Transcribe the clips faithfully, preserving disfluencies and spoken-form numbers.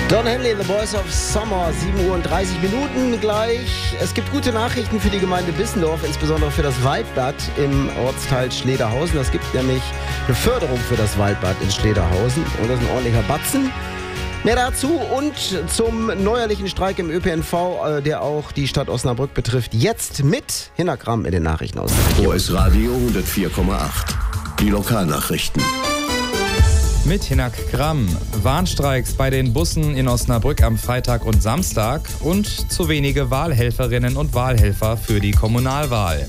Don Henley, The Boys of Summer, sieben Uhr dreißig Minuten gleich. Es gibt gute Nachrichten für die Gemeinde Bissendorf, insbesondere für das Waldbad im Ortsteil Schlederhausen. Das gibt nämlich eine Förderung für das Waldbad in Schlederhausen und das ist ein ordentlicher Batzen. Mehr dazu und zum neuerlichen Streik im Ö P N V, der auch die Stadt Osnabrück betrifft. Jetzt mit Hinak Gramm in den Nachrichten aus. O S Radio hundertvier Komma acht. Die Lokalnachrichten. Mit Hinak Gramm. Warnstreiks bei den Bussen in Osnabrück am Freitag und Samstag und zu wenige Wahlhelferinnen und Wahlhelfer für die Kommunalwahl.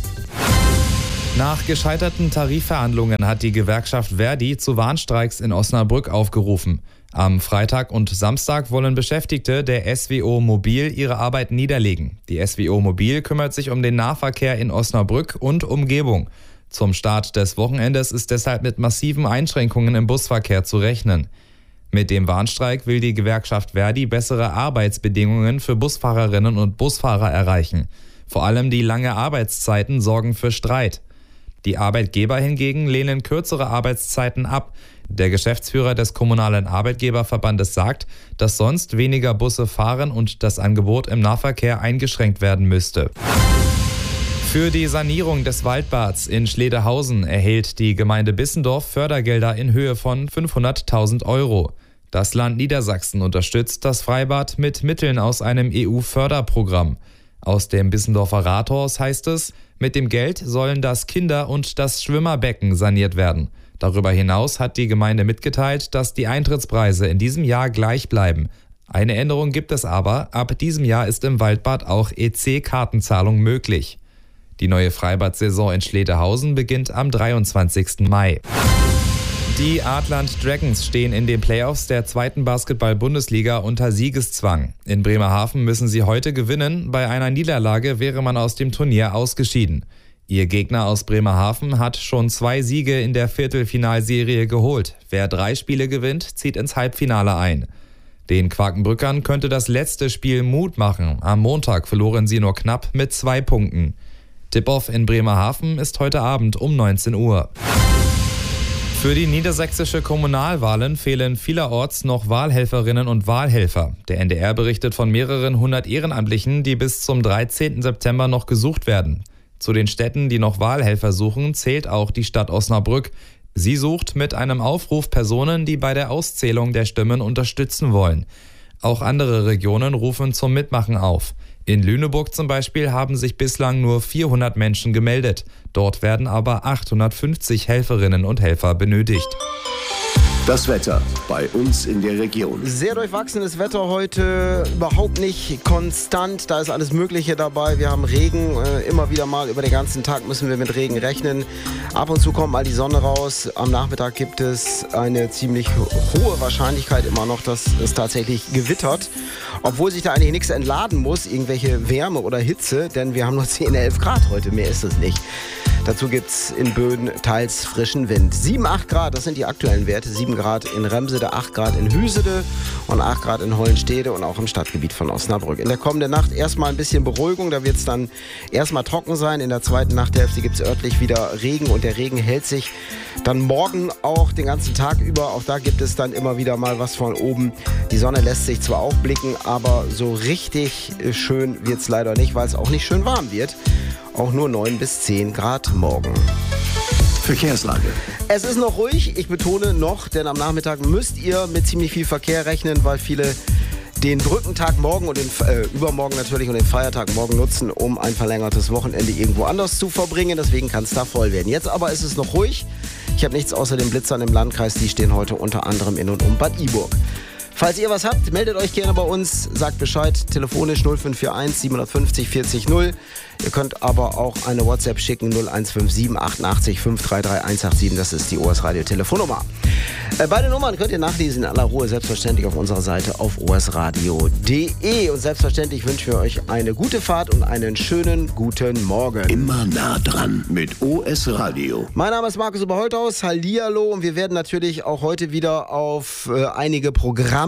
Nach gescheiterten Tarifverhandlungen hat die Gewerkschaft Verdi zu Warnstreiks in Osnabrück aufgerufen. Am Freitag und Samstag wollen Beschäftigte der S W O Mobil ihre Arbeit niederlegen. Die S W O Mobil kümmert sich um den Nahverkehr in Osnabrück und Umgebung. Zum Start des Wochenendes ist deshalb mit massiven Einschränkungen im Busverkehr zu rechnen. Mit dem Warnstreik will die Gewerkschaft Verdi bessere Arbeitsbedingungen für Busfahrerinnen und Busfahrer erreichen. Vor allem die lange Arbeitszeiten sorgen für Streit. Die Arbeitgeber hingegen lehnen kürzere Arbeitszeiten ab. Der Geschäftsführer des Kommunalen Arbeitgeberverbandes sagt, dass sonst weniger Busse fahren und das Angebot im Nahverkehr eingeschränkt werden müsste. Für die Sanierung des Waldbads in Schlederhausen erhält die Gemeinde Bissendorf Fördergelder in Höhe von fünfhunderttausend Euro. Das Land Niedersachsen unterstützt das Freibad mit Mitteln aus einem E U-Förderprogramm. Aus dem Bissendorfer Rathaus heißt es, mit dem Geld sollen das Kinder- und das Schwimmerbecken saniert werden. Darüber hinaus hat die Gemeinde mitgeteilt, dass die Eintrittspreise in diesem Jahr gleich bleiben. Eine Änderung gibt es aber, ab diesem Jahr ist im Waldbad auch E C-Kartenzahlung möglich. Die neue Freibad-Saison in Schlederhausen beginnt am dreiundzwanzigsten Mai. Die Adland Dragons stehen in den Playoffs der zweiten Basketball-Bundesliga unter Siegeszwang. In Bremerhaven müssen sie heute gewinnen. Bei einer Niederlage wäre man aus dem Turnier ausgeschieden. Ihr Gegner aus Bremerhaven hat schon zwei Siege in der Viertelfinalserie geholt. Wer drei Spiele gewinnt, zieht ins Halbfinale ein. Den Quakenbrückern könnte das letzte Spiel Mut machen. Am Montag verloren sie nur knapp mit zwei Punkten. Tip-Off in Bremerhaven ist heute Abend um neunzehn Uhr. Für die niedersächsische Kommunalwahlen fehlen vielerorts noch Wahlhelferinnen und Wahlhelfer. Der N D R berichtet von mehreren hundert Ehrenamtlichen, die bis zum dreizehnten September noch gesucht werden. Zu den Städten, die noch Wahlhelfer suchen, zählt auch die Stadt Osnabrück. Sie sucht mit einem Aufruf Personen, die bei der Auszählung der Stimmen unterstützen wollen. Auch andere Regionen rufen zum Mitmachen auf. In Lüneburg zum Beispiel haben sich bislang nur vierhundert Menschen gemeldet. Dort werden aber achthundertfünfzig Helferinnen und Helfer benötigt. Das Wetter bei uns in der Region. Sehr durchwachsenes Wetter heute, überhaupt nicht konstant, da ist alles Mögliche dabei. Wir haben Regen, äh, immer wieder mal über den ganzen Tag müssen wir mit Regen rechnen. Ab und zu kommt mal die Sonne raus. Am Nachmittag gibt es eine ziemlich hohe Wahrscheinlichkeit immer noch, dass es tatsächlich gewittert. Obwohl sich da eigentlich nichts entladen muss, irgendwelche Wärme oder Hitze, denn wir haben nur zehn, elf Grad heute, mehr ist es nicht. Dazu gibt es in Böden teils frischen Wind. sieben, acht Grad, das sind die aktuellen Werte. sieben Grad in Remsede, acht Grad in Hüsede und acht Grad in Hollenstede und auch im Stadtgebiet von Osnabrück. In der kommenden Nacht erstmal ein bisschen Beruhigung, da wird es dann erstmal trocken sein. In der zweiten Nachthälfte gibt es örtlich wieder Regen und der Regen hält sich dann morgen auch den ganzen Tag über. Auch da gibt es dann immer wieder mal was von oben. Die Sonne lässt sich zwar auch blicken, aber so richtig schön wird es leider nicht, weil es auch nicht schön warm wird. Auch nur neun bis zehn Grad morgen. Verkehrslage. Es ist noch ruhig, ich betone noch, denn am Nachmittag müsst ihr mit ziemlich viel Verkehr rechnen, weil viele den Brückentag morgen und den äh, übermorgen natürlich und den Feiertag morgen nutzen, um ein verlängertes Wochenende irgendwo anders zu verbringen. Deswegen kann es da voll werden. Jetzt aber ist es noch ruhig. Ich habe nichts außer den Blitzern im Landkreis. Die stehen heute unter anderem in und um Bad Iburg. Falls ihr was habt, meldet euch gerne bei uns, sagt Bescheid, telefonisch null fünf vier eins sieben fünf null vierzig null. Ihr könnt aber auch eine WhatsApp schicken, null eins fünf sieben achtundachtzig fünf drei drei eins acht sieben, das ist die O S Radio Telefonnummer. Äh, beide Nummern könnt ihr nachlesen in aller Ruhe, selbstverständlich auf unserer Seite auf o s radio punkt d e. Und selbstverständlich wünschen wir euch eine gute Fahrt und einen schönen guten Morgen. Immer nah dran mit O S Radio. Mein Name ist Markus Oberholthaus, hallihallo, und wir werden natürlich auch heute wieder auf äh, einige Programme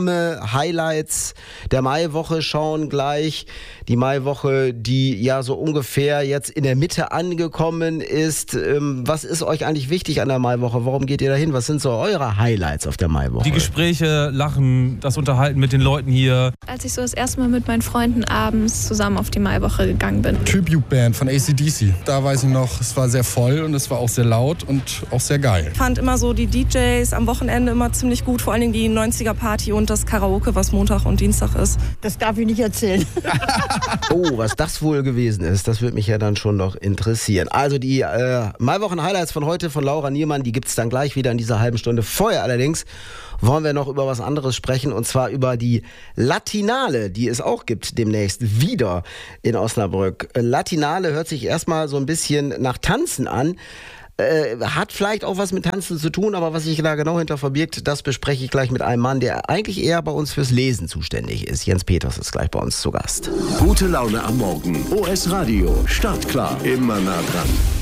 warme Highlights der Maiwoche schauen gleich. Die Maiwoche, die ja so ungefähr jetzt in der Mitte angekommen ist. Ähm, was ist euch eigentlich wichtig an der Maiwoche? Warum geht ihr da hin? Was sind so eure Highlights auf der Maiwoche? Die Gespräche, Lachen, das Unterhalten mit den Leuten hier. Als ich so das erste Mal mit meinen Freunden abends zusammen auf die Maiwoche gegangen bin. Tribute-Band von A C D C. Da weiß ich noch, es war sehr voll und es war auch sehr laut und auch sehr geil. Ich fand immer so die D Js am Wochenende immer ziemlich gut, vor allen Dingen die neunziger-Party und das Karaoke, was Montag und Dienstag ist. Das darf ich nicht erzählen. Oh, was das wohl gewesen ist, das würde mich ja dann schon noch interessieren. Also die äh, Maiwochen-Highlights von heute von Laura Niermann, die gibt es dann gleich wieder in dieser halben Stunde. Vorher allerdings wollen wir noch über was anderes sprechen, und zwar über die Latinale, die es auch gibt demnächst wieder in Osnabrück. Latinale hört sich erstmal so ein bisschen nach Tanzen an. Äh, hat vielleicht auch was mit Tanzen zu tun, aber was sich da genau hinter verbirgt, das bespreche ich gleich mit einem Mann, der eigentlich eher bei uns fürs Lesen zuständig ist. Jens Peters ist gleich bei uns zu Gast. Gute Laune am Morgen. O S Radio. Startklar. Immer nah dran.